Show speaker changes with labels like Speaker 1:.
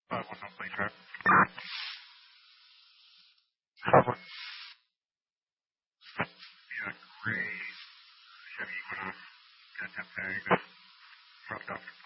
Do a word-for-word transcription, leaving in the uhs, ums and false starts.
Speaker 1: five one no plate drive. five one. Yeah, gray Chevy Equinox. Got that tag. Roughed up.